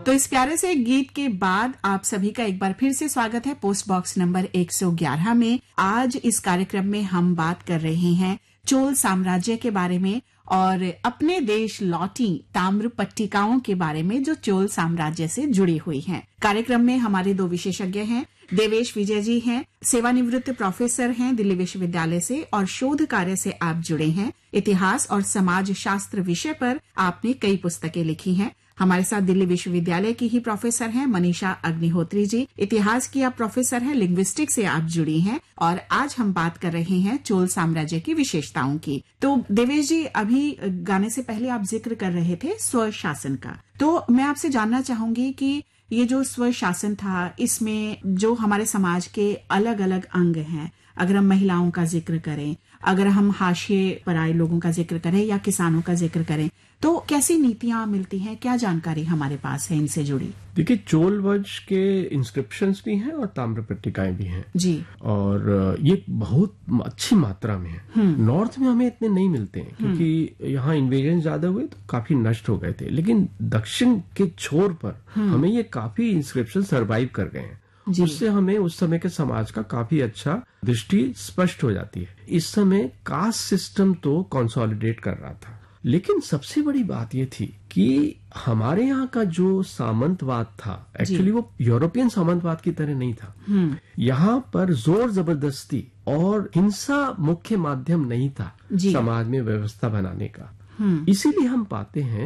तो इस प्यारे से गीत के बाद आप सभी का एक बार फिर से स्वागत है पोस्ट बॉक्स नंबर 111 में। आज इस कार्यक्रम में हम बात कर रहे हैं चोल साम्राज्य के बारे में और अपने देश लौटी ताम्र पट्टिकाओं के बारे में जो चोल साम्राज्य से जुड़ी हुई हैं। कार्यक्रम में हमारे दो विशेषज्ञ हैं। देवेश विजय जी हैं, सेवानिवृत्त प्रोफेसर हैं दिल्ली विश्वविद्यालय से और शोध कार्य से आप जुड़े हैं। इतिहास और समाज शास्त्र विषय पर आपने कई पुस्तकें लिखी हैं। हमारे साथ दिल्ली विश्वविद्यालय की ही प्रोफेसर हैं मनीषा अग्निहोत्री जी। इतिहास की आप प्रोफेसर हैं, लिंग्विस्टिक से आप जुड़ी हैं और आज हम बात कर रहे हैं चोल साम्राज्य की विशेषताओं की। तो देवेश जी, अभी गाने से पहले आप जिक्र कर रहे थे स्वशासन का, तो मैं आपसे जानना चाहूंगी कि ये जो स्वशासन था, इसमें जो हमारे समाज के अलग अलग अंग हैं, अगर हम महिलाओं का जिक्र करें, अगर हम हाशिए पर आए लोगों का जिक्र करें या किसानों का जिक्र करें, तो कैसी नीतियां मिलती हैं, क्या जानकारी हमारे पास है इनसे जुड़ी? देखिए, चोल वंश के इंस्क्रिप्शंस भी हैं और ताम्र पट्टिकाएं भी हैं जी, और ये बहुत अच्छी मात्रा में है। नॉर्थ में हमें इतने नहीं मिलते हैं क्योंकि यहाँ इन्वेजन ज्यादा हुए तो काफी नष्ट हो गए थे, लेकिन दक्षिण के छोर पर हमें ये काफी इंस्क्रिप्शन सर्वाइव कर गए हैं। उससे हमें उस समय के समाज का काफी अच्छा दृष्टि स्पष्ट हो जाती है। इस समय कास्ट सिस्टम तो कंसोलिडेट कर रहा था, लेकिन सबसे बड़ी बात ये थी कि हमारे यहाँ का जो सामंतवाद था, एक्चुअली वो यूरोपियन सामंतवाद की तरह नहीं था। यहाँ पर जोर जबरदस्ती और हिंसा मुख्य माध्यम नहीं था समाज में व्यवस्था बनाने का। इसीलिए हम पाते हैं